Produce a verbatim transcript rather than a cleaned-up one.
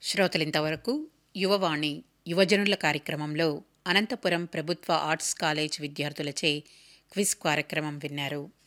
శ్రోతలింతవరకు యువవాణి యువజనుల కార్యక్రమంలో అనంతపురం ప్రభుత్వ ఆర్ట్స్ కాలేజ్ విద్యార్థులచే క్విజ్ కార్యక్రమం విన్నారు.